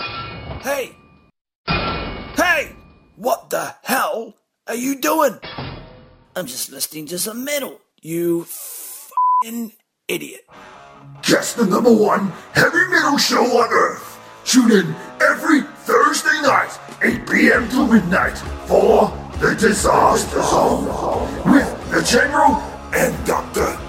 Hey! Hey! What the hell are you doing? I'm just listening to some metal, you f***ing idiot. Just the #1 heavy metal show on Earth. Tune in every Thursday night, 8 p.m. to midnight, for The Disaster Zone with the General and Dr.